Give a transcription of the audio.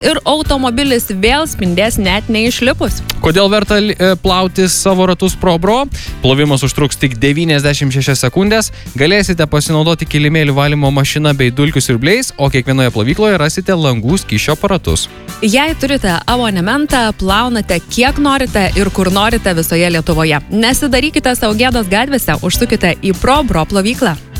ir automobilis vėl spindės net neišlipus. Kodėl verta plauti savo ratus ProBro? Plovimas užtruks tik 96 sekundės, galėsite pasinaudoti kilimėlių valymo mašiną bei dulkių siurbliais, o kiekvienoje plovykloje rasite langų skysčio aparatus. Jei turite abonementą, plaunate kiek norite ir kur norite visoje Lietuvoje. Nesidarykite sau gėdos gatvėse, užsukite į ProBro plovyklą.